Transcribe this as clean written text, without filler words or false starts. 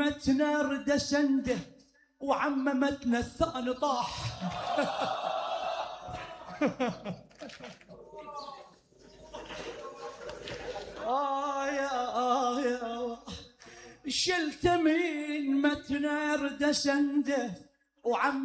متنا رد سنده وعممتنا الثاني طاح. يا شلت من متنا رد سنده وعم